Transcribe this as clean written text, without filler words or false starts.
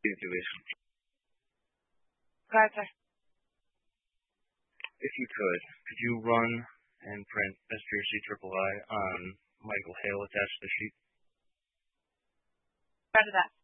Intuition. Gotcha. If you could you run and print SPRC III on Michael Hale attached to the sheet? Roger that.